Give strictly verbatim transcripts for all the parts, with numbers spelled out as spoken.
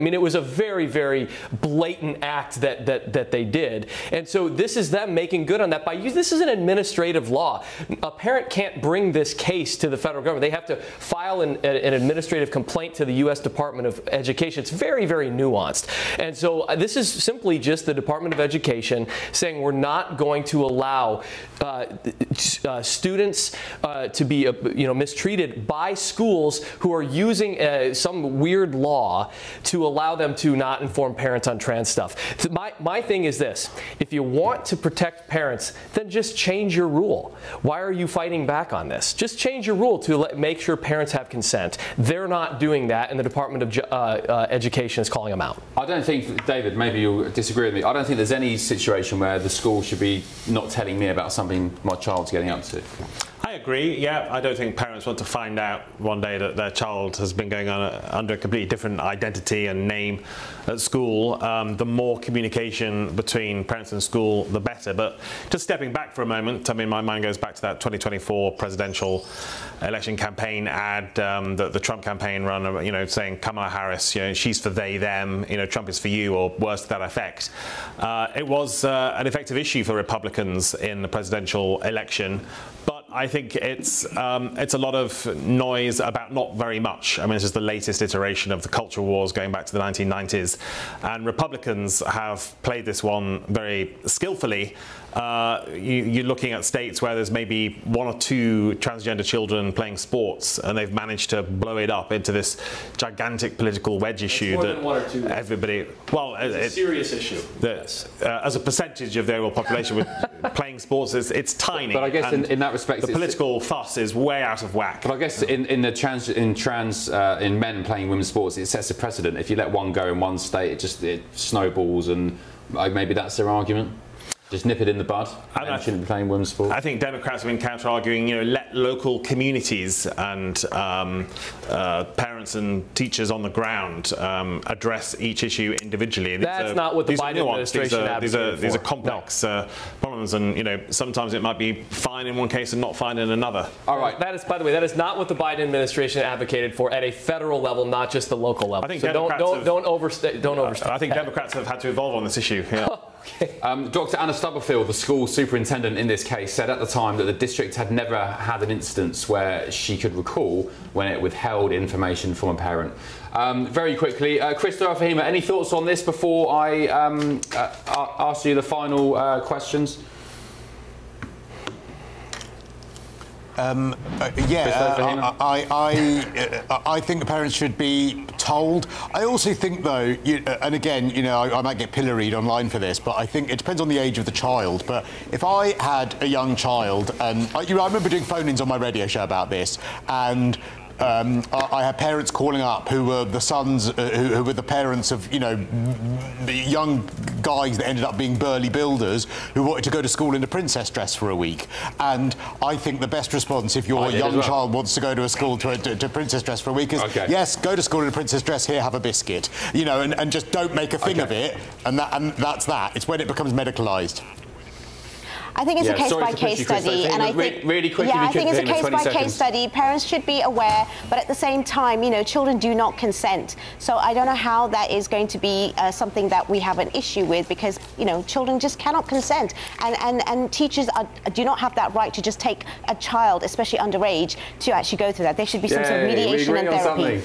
I mean, it was a very, very blatant act that, that, that they did. And so this is them making good on that. By use, this is an administrative law. A parent can't bring this case to the federal government. They have to file an, an administrative complaint to the U S Department of Education. It's very, very nuanced. And so uh, this is simply just the Department of Education saying we're not going to allow uh, uh, students uh, to be uh, you know, mistreated by schools who are using uh, some weird law to allow them to not inform parents on trans stuff. So my, my thing is this: if you want to protect parents, then just change your rule. Why are you fighting back on this? Just change your rule to let, make sure parents have consent. They're not doing that, and the Department of uh, uh, Education is calling them out. I don't think, David, maybe you'll disagree with me, I don't think there's any situation where the school should be not telling me about something my child's getting up to. I agree, yeah. I don't think parents want to find out one day that their child has been going on a, under a completely different identity and name at school. Um, the more communication between parents and school, the better. But just stepping back for a moment, I mean, my mind goes back to that twenty twenty-four presidential election campaign ad um, that the Trump campaign run, you know, saying Kamala Harris, you know, she's for they, them, you know, Trump is for you, or worse to that effect. Uh, it was uh, an effective issue for Republicans in the presidential election. But I think it's um, it's a lot of noise about not very much. I mean, this is the latest iteration of the culture wars going back to the nineteen nineties, and Republicans have played this one very skillfully. Uh, you, you're looking at states where there's maybe one or two transgender children playing sports, and they've managed to blow it up into this gigantic political wedge issue more that than one or two. Everybody, well, it's it, a serious issue. That, yes. uh, as a percentage of the overall population, with playing sports, is it's tiny. But I guess in, in that respect, the political fuss is way out of whack. But I guess in, in the trans in trans uh, in men playing women's sports, it sets a precedent. If you let one go in one state, it just it snowballs, and uh, maybe that's their argument. Just nip it in the bud. Men shouldn't be playing women's sport. I think Democrats have been counter-arguing, you know, let local communities and um, uh, parents and teachers on the ground um, address each issue individually. These That's are, not what the Biden nuanced. administration these are, these are, these are for. complex no. uh, problems, and you know, sometimes it might be fine in one case and not fine in another. All right. That is, by the way, that is not what the Biden administration advocated for at a federal level, not just the local level. I think so Democrats don't don't have, don't overstay. Don't overstay. I think Democrats have had to evolve on this issue. Yeah. Okay. Um, Doctor Anna Stubblefield, the school superintendent in this case, said at the time that the district had never had an instance where she could recall when it withheld information from a parent. Um, very quickly, uh, Christopher Fahima, any thoughts on this before I um, uh, ask you the final uh, questions? Um, uh, yeah, uh, I, I, uh, I think the parents should be told. I also think, though, you, uh, and again, you know, I, I might get pilloried online for this, but I think it depends on the age of the child. But if I had a young child, and I, you know, I remember doing phone-ins on my radio show about this, and Um, I had parents calling up who were the sons, uh, who, who were the parents of, you know, young guys that ended up being burly builders who wanted to go to school in a princess dress for a week. And I think the best response, if your young well. child wants to go to a school to a, to, to princess dress for a week, is okay. yes, go to school in a princess dress. Here, have a biscuit. You know, and, and just don't make a thing okay. of it. And that, and that's that. It's when it becomes medicalised. I think it's yeah, a case-by-case study, and I think really quickly, yeah, I think it's a case-by-case study. Parents should be aware, but at the same time, you know, children do not consent. So I don't know how that is going to be uh, something that we have an issue with, because you know, children just cannot consent, and and and teachers are, do not have that right to just take a child, especially underage, to actually go through that. There should be some Yay, sort of mediation and therapy.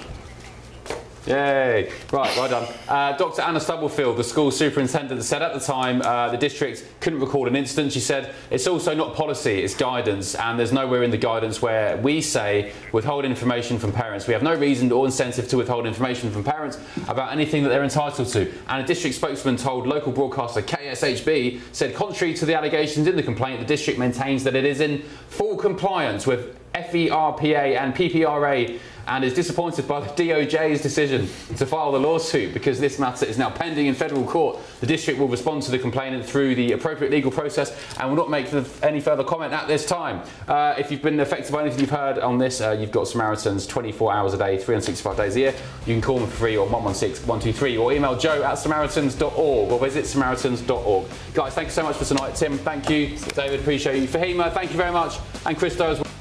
Yay. Right, well done. Uh, Doctor Anna Stubblefield, the school superintendent, said at the time uh, the district couldn't record an incident. She said it's also not policy, it's guidance, and there's nowhere in the guidance where we say withhold information from parents. We have no reason or incentive to withhold information from parents about anything that they're entitled to. And a district spokesman told local broadcaster K S H B, said contrary to the allegations in the complaint, the district maintains that it is in full compliance with F E R P A and P P R A, and is disappointed by the D O J's decision to file the lawsuit because this matter is now pending in federal court. The district will respond to the complainant through the appropriate legal process and will not make any further comment at this time. Uh, if you've been affected by anything you've heard on this, uh, you've got Samaritans twenty-four hours a day, three hundred sixty-five days a year. You can call them for free on one one six, one two three or email joe at samaritans dot org or visit samaritans dot org. Guys, thank you so much for tonight. Tim, thank you. David, appreciate you. Fahima, thank you very much. And Christo as well.